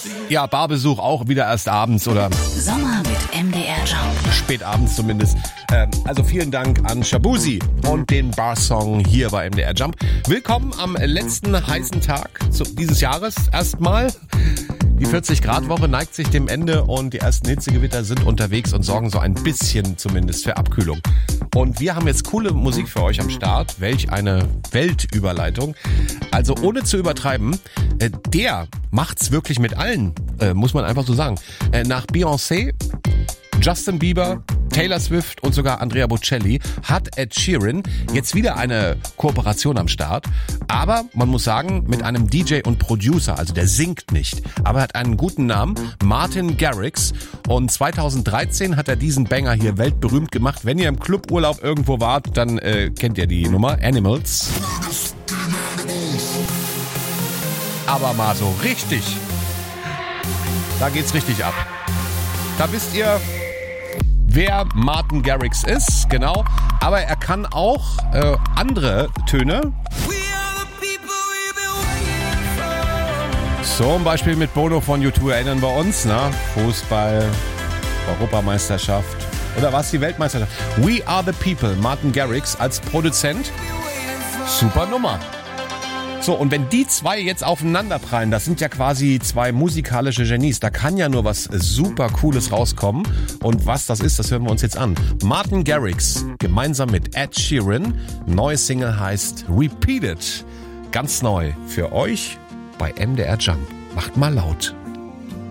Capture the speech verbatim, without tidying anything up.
Ja, Barbesuch auch wieder erst abends oder Sommer mit M D R Jump. spät abends zumindest. Ähm, also vielen Dank an Shabuzi und den Bar-Song hier bei M D R Jump. Willkommen am letzten heißen Tag dieses Jahres erstmal. Die vierzig-Grad-Woche neigt sich dem Ende und die ersten Hitzegewitter sind unterwegs und sorgen so ein bisschen zumindest für Abkühlung. Und wir haben jetzt coole Musik für euch am Start. Welch eine Weltüberleitung. Also ohne zu übertreiben, äh, der macht's wirklich mit allen, äh, muss man einfach so sagen. Äh, nach Beyoncé, Justin Bieber, Taylor Swift und sogar Andrea Bocelli hat Ed Sheeran jetzt wieder eine Kooperation am Start. Aber man muss sagen, mit einem D J und Producer, also der singt nicht, aber er hat einen guten Namen, Martin Garrix. Und zweitausenddreizehn hat er diesen Banger hier weltberühmt gemacht. Wenn ihr im Cluburlaub irgendwo wart, dann äh, kennt ihr die Nummer, Animals. Aber mal so richtig, da geht's richtig ab. Da wisst ihr, wer Martin Garrix ist, genau. Aber er kann auch äh, andere Töne. Zum Beispiel mit Bono von U zwei erinnern wir uns, ne? Fußball, Europameisterschaft oder was, die Weltmeisterschaft. We Are the People, Martin Garrix als Produzent. Super Nummer. So, und wenn die zwei jetzt aufeinanderprallen, das sind ja quasi zwei musikalische Genies, da kann ja nur was super Cooles rauskommen. Und was das ist, das hören wir uns jetzt an. Martin Garrix gemeinsam mit Ed Sheeran. Neue Single heißt Repeat It. Ganz neu für euch bei M D R Jump. Macht mal laut.